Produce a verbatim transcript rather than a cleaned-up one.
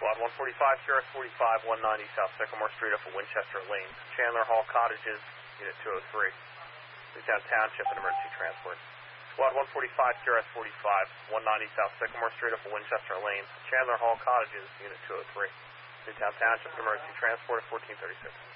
Squad one forty-five, Q R S forty-five, one ninety South Sycamore Street up at Winchester Lanes. Chandler Hall Cottages, Unit two oh three. Newtown Township and Emergency Transport. Squad one forty-five, Q R S forty-five, one ninety South Sycamore Street up at Winchester Lanes. Chandler Hall Cottages, Unit two oh three. Newtown Township and Emergency Transport at fourteen thirty-six.